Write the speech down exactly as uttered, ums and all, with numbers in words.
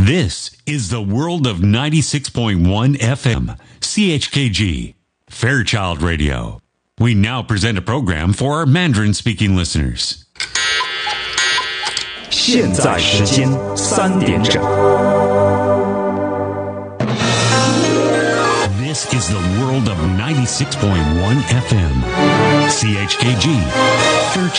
This is the world of ninety-six point one F M, C H K G, Fairchild Radio. We now present a program for our Mandarin-speaking listeners. 现在时间三点整。 This is the world of ninety-six point one F M, C H K G, Fairchild